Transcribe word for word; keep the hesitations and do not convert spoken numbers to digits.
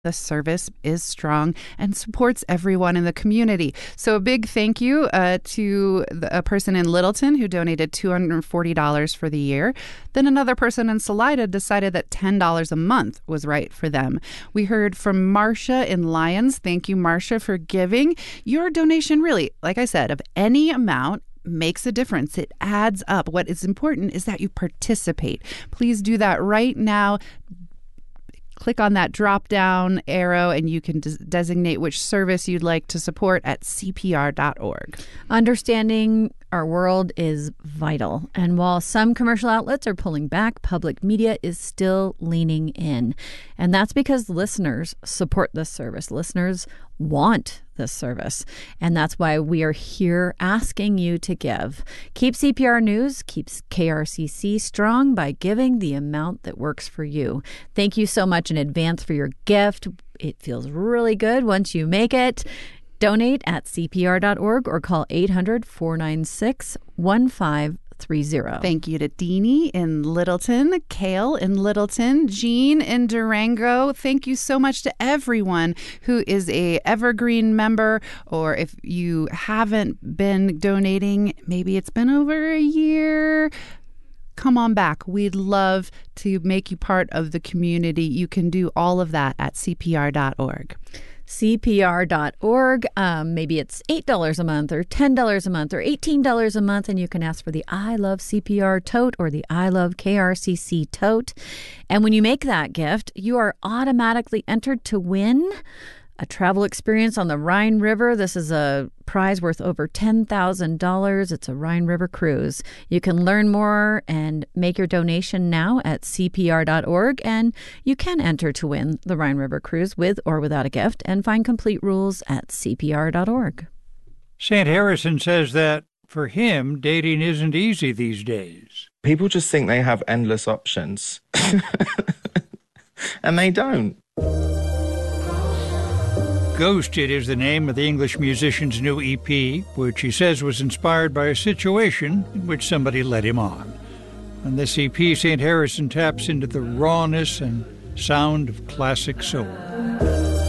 The service is strong and supports everyone in the community. So a big thank you uh, to the, a person in Littleton who donated two hundred forty dollars for the year. Then another person in Salida decided that ten dollars a month was right for them. We heard from Marcia in Lyons. Thank you, Marcia, for giving. Your donation really, like I said, of any amount makes a difference. It adds up. What is important is that you participate. Please do that right now. Click on that drop-down arrow and you can des- designate which service you'd like to support at C P R dot org. Understanding our world is vital. And while some commercial outlets are pulling back, public media is still leaning in. And that's because listeners support this service. Listeners want this service. And that's why we are here asking you to give. Keep C P R News, keeps K R C C strong by giving the amount that works for you. Thank you so much in advance for your gift. It feels really good once you make it. Donate at C P R dot org or call eight hundred, four nine six, one five three zero. Thank you to Deanie in Littleton, Kale in Littleton, Jean in Durango. Thank you so much to everyone who is a Evergreen member, or if you haven't been donating, maybe it's been over a year. Come on back. We'd love to make you part of the community. You can do all of that at C P R dot org. C P R dot org. Um, maybe it's eight dollars a month or ten dollars a month or eighteen dollars a month, and you can ask for the I Love C P R tote or the I Love K R C C tote. And when you make that gift, you are automatically entered to win a travel experience on the Rhine River. This is a prize worth over ten thousand dollars. It's a Rhine River cruise. You can learn more and make your donation now at C P R dot org, and you can enter to win the Rhine River cruise with or without a gift, and find complete rules at C P R dot org. Saint Harrison says that for him, dating isn't easy these days. People just think they have endless options, and they don't. Ghosted is the name of the English musician's new E P, which he says was inspired by a situation in which somebody led him on. On this E P, Saint Harrison taps into the rawness and sound of classic soul.